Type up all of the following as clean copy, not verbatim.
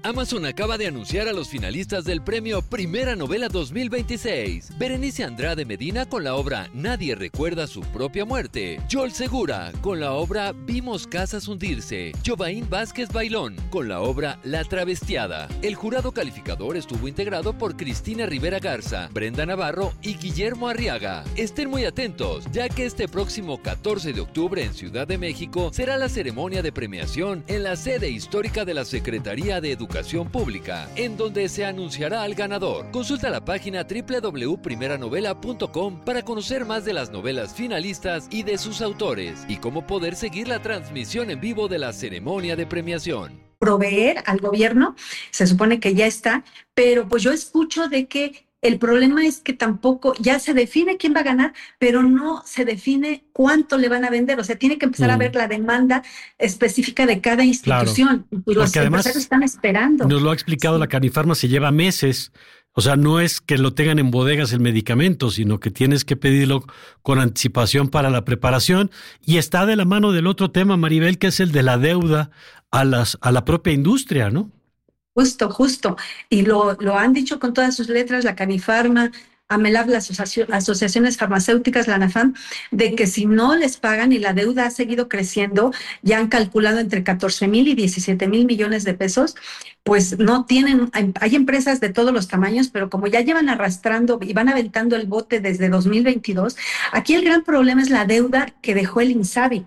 Amazon acaba de anunciar a los finalistas del premio Primera Novela 2026. Berenice Andrade Medina con la obra Nadie recuerda su propia muerte. Joel Segura con la obra Vimos casas hundirse. Jovaín Vázquez Bailón con la obra La travestiada. El jurado calificador estuvo integrado por Cristina Rivera Garza, Brenda Navarro y Guillermo Arriaga. Estén muy atentos, ya que este próximo 14 de octubre en Ciudad de México será la ceremonia de premiación en la sede histórica de la Secretaría de Educación Pública, en donde se anunciará al ganador. Consulta la página www.primeranovela.com para conocer más de las novelas finalistas y de sus autores, y cómo poder seguir la transmisión en vivo de la ceremonia de premiación. Proveer al gobierno, se supone que ya está, pero pues yo escucho de que el problema es que tampoco, ya se define quién va a ganar, pero no se define cuánto le van a vender. O sea, tiene que empezar a ver la demanda específica de cada institución. Claro. Y los empresarios están esperando. Nos lo ha explicado la Canifarma, se lleva meses. O sea, no es que lo tengan en bodegas el medicamento, sino que tienes que pedirlo con anticipación para la preparación. Y está de la mano del otro tema, Maribel, que es el de la deuda a la propia industria, ¿no? Justo. Y lo han dicho con todas sus letras, la Canifarma, AMELAB, las asociaciones farmacéuticas, la ANAFAM, de que si no les pagan y la deuda ha seguido creciendo, ya han calculado entre 14,000 y 17,000 millones de pesos, pues no tienen, hay empresas de todos los tamaños, pero como ya llevan arrastrando y van aventando el bote desde 2022, aquí el gran problema es la deuda que dejó el INSABI,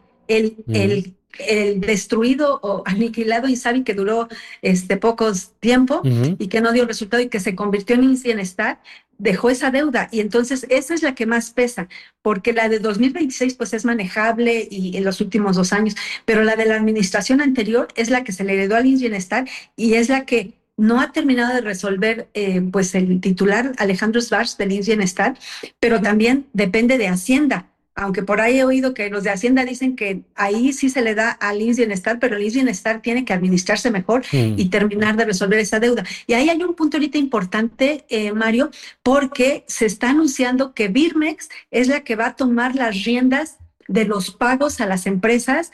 el destruido o aniquilado INSABI que duró pocos tiempo y que no dio resultado y que se convirtió en IMSS Bienestar, dejó esa deuda y entonces esa es la que más pesa, porque la de 2026 pues es manejable y en los últimos 2 años, pero la de la administración anterior es la que se le heredó al IMSS Bienestar y es la que no ha terminado de resolver pues el titular Alejandro Schwartz del IMSS Bienestar, pero también depende de Hacienda. Aunque por ahí he oído que los de Hacienda dicen que ahí sí se le da al IMSS Bienestar, pero el IMSS Bienestar tiene que administrarse mejor y terminar de resolver esa deuda. Y ahí hay un punto ahorita importante, Mario, porque se está anunciando que Birmex es la que va a tomar las riendas de los pagos a las empresas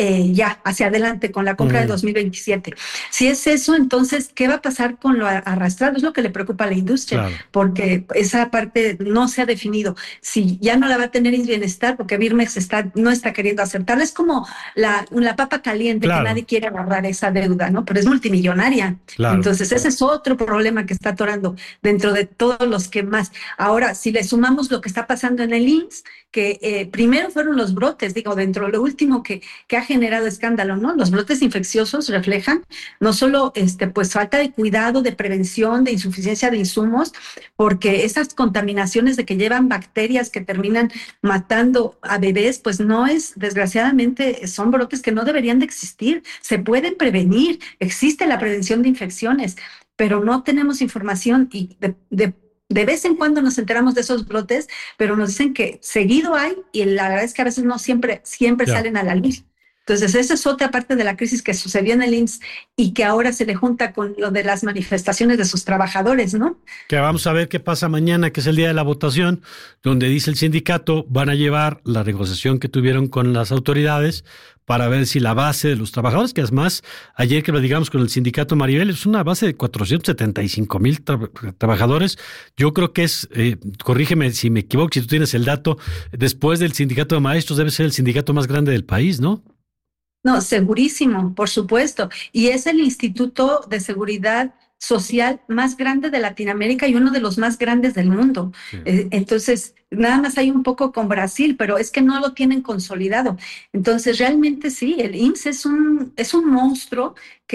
ya hacia adelante con la compra de 2027. Si es eso, entonces, ¿qué va a pasar con lo arrastrado? Es lo que le preocupa a la industria, porque esa parte no se ha definido. Si ya no la va a tener IMSS Bienestar, porque Birmex no está queriendo aceptarla, es como la papa caliente, que nadie quiere agarrar esa deuda, ¿no? Pero es multimillonaria. Entonces, ese es otro problema que está atorando dentro de todos los que más. Ahora, si le sumamos lo que está pasando en el IMSS, que primero fueron los brotes, dentro de lo último que ha generado escándalo, ¿no? Los brotes infecciosos reflejan no solo pues falta de cuidado, de prevención, de insuficiencia de insumos, porque esas contaminaciones de que llevan bacterias que terminan matando a bebés, pues no es, desgraciadamente, son brotes que no deberían de existir, se pueden prevenir, existe la prevención de infecciones, pero no tenemos información y de vez en cuando nos enteramos de esos brotes, pero nos dicen que seguido hay y la verdad es que a veces no siempre salen a la luz. Entonces, esa es otra parte de la crisis que sucedió en el IMSS y que ahora se le junta con lo de las manifestaciones de sus trabajadores, ¿no? Que vamos a ver qué pasa mañana, que es el día de la votación, donde dice el sindicato van a llevar la negociación que tuvieron con las autoridades para ver si la base de los trabajadores, que además, ayer que lo digamos con el sindicato Maribel, es una base de 475,000 trabajadores. Yo creo que es, corrígeme si me equivoco, si tú tienes el dato, después del sindicato de maestros debe ser el sindicato más grande del país, ¿no? No, segurísimo, por supuesto. Y es el Instituto de Seguridad Social más grande de Latinoamérica y uno de los más grandes del mundo. Sí. Entonces, nada más hay un poco con Brasil, pero es que no lo tienen consolidado. Entonces, realmente sí, el IMSS es un monstruo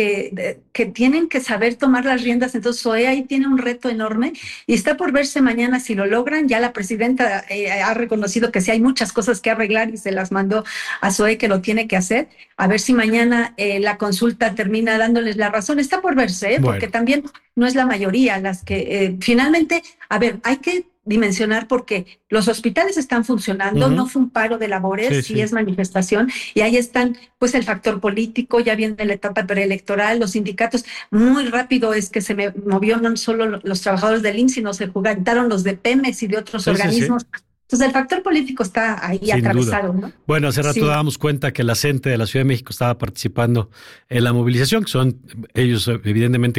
que tienen que saber tomar las riendas. Entonces, SOE ahí tiene un reto enorme y está por verse mañana si lo logran. Ya la presidenta ha reconocido que sí hay muchas cosas que arreglar y se las mandó a SOE que lo tiene que hacer. A ver si mañana la consulta termina dándoles la razón. Está por verse, porque también no es la mayoría las que finalmente, a ver, hay que dimensionar porque los hospitales están funcionando, no fue un paro de labores, sí es manifestación, y ahí están pues el factor político, ya viene la etapa preelectoral, los sindicatos, muy rápido es que se me movió no solo los trabajadores del IMSS, sino se juntaron los de Pemex y de otros organismos. Entonces el factor político está ahí sin atravesado, duda, ¿no? Bueno, hace rato dábamos cuenta que la CENTE de la Ciudad de México estaba participando en la movilización, que son ellos evidentemente